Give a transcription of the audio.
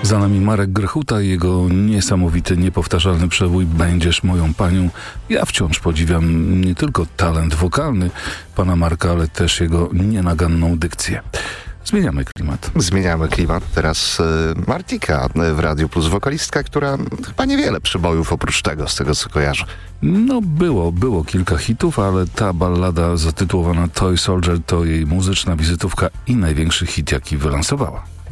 Za nami Marek Grechuta i jego niesamowity, niepowtarzalny przebój Będziesz moją panią. Ja wciąż podziwiam nie tylko talent wokalny pana Marka, ale też jego nienaganną dykcję. Zmieniamy klimat. Zmieniamy klimat. Teraz Martika w Radiu Plus, wokalistka, która chyba niewiele przybojów oprócz tego, z tego co kojarzę. No było kilka hitów, ale ta ballada zatytułowana Toy Soldier to jej muzyczna wizytówka i największy hit, jaki wylansowała.